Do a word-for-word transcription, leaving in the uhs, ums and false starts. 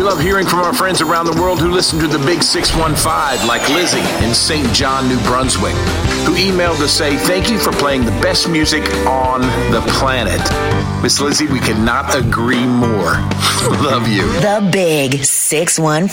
love hearing from our friends around the world who listen to the Big six one five, like Lizzie in Saint John, New Brunswick, who emailed to say, thank you for playing the best music on the planet. Miss Lizzie, we could not agree more. Love you. The Big six one five.